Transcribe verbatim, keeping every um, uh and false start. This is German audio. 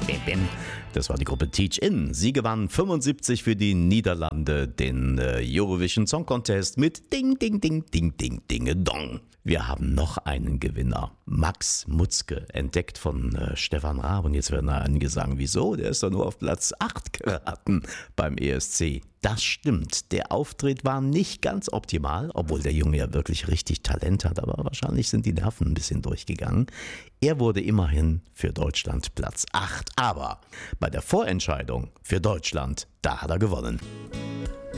Bim, bim. Das war die Gruppe Teach In. Sie gewann fünfundsiebzig für die Niederlande den äh, Eurovision Song Contest mit Ding, Ding, Ding, Ding, Ding, Dinge, Dong. Wir haben noch einen Gewinner. Max Mutzke, entdeckt von äh, Stefan Raab. Und jetzt werden einige sagen, wieso? Der ist doch nur auf Platz acht geraten beim E S C. Das stimmt. Der Auftritt war nicht ganz optimal, obwohl der Junge ja wirklich richtig Talent hat. Aber wahrscheinlich sind die Nerven ein bisschen durchgegangen. Er wurde immerhin für Deutschland Platz acht. Aber bei der Vorentscheidung für Deutschland, da hat er gewonnen.